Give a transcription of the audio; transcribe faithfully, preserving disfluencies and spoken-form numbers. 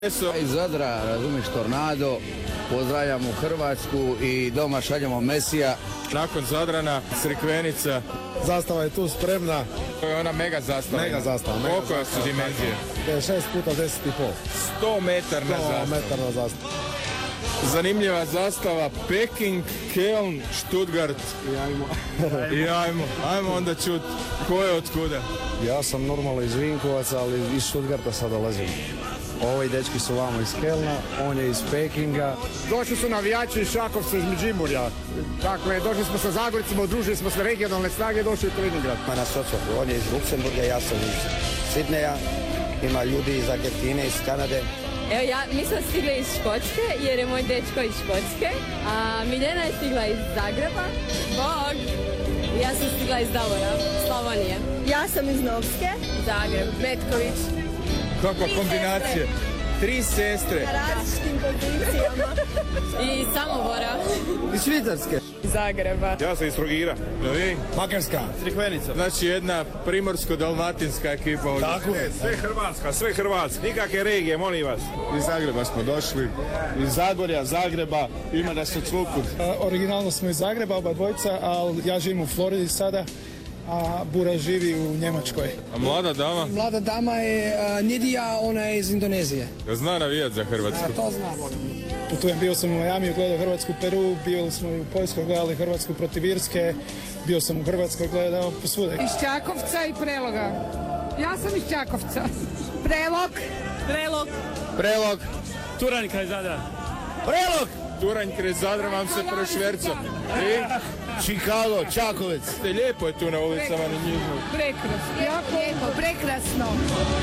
Iz Zadra, razumiješ, Tornado, pozdravljamo Hrvatsku i doma šaljemo Mesija. Nakon Zadrana, Crikvenica. Zastava je tu spremna. To je ona mega zastava. Mega zastava. Mega Koliko su dimenzije? šest puta deset i pol. sto metarna zastava. sto metarna zastava. Zanimljiva zastava, Peking, Keln, Stuttgart. I ajmo. I ajmo, ajmo onda čut ko je od kuda. Ja sam normalno iz Vinkovaca, ali iz Stuttgarta sad dolazim. Ovi dečki su vamo iz Kelna, on je iz Pekinga. Došli su navijači iz Šakovca, iz Međimurja. Dakle, došli smo sa Zagorcima, udružili smo sve regionalne snage, došli u Kaliningrad. Na Socoku, on je iz Luksemburga, ja sam iz Sidneja, ima ljudi iz Argentine, iz Kanade. Evo ja, mi smo stigli iz Škotske jer je moj dečko iz Škotske, a Miljana je stigla iz Zagreba. Bog! Ja sam stigla iz Davora, Slavonije. Ja sam iz Novske. Zagreb, Metković. Kakva kombinacija. Tri sestre. Na različitim pozicijama. I Samobora. Iz Švicarske. Zagreba. Ja sam iz Trogira. Da vi? Makarska. Crikvenica. Znači jedna primorsko-dalmatinska ekipa ovdje. Tako je. Sve Hrvatska, sve Hrvatska, nikakve regije, molim vas. Iz Zagreba smo došli. Iz Zagorja, Zagreba, ima da se cvuku. Originalno smo iz Zagreba, oba dvojica, ali ja živim u Floridi sada, a Bura živi u Njemačkoj. A mlada dama? Mlada dama je uh, Nidija, ona je iz Indonezije. Zna navijat za Hrvatsku. A, to znam. Putujem, bio sam u Miami, gledao Hrvatsku Peru, bili smo i u Poljskoj, gledali Hrvatsku protiv Irske, bio sam u Hrvatskoj, gledao posvude. Iz Čakovca i Preloga. Ja sam iz Čakovca. Prelog. Prelog. Prelog. Turanj kraj Zadra. Prelog! Turanj kraj Zadra vam se prošverca. I? Čikalo, Čakovec. Lijepo je tu na ulicama na njižu. Prekrasno. Jako lijepo, prekrasno.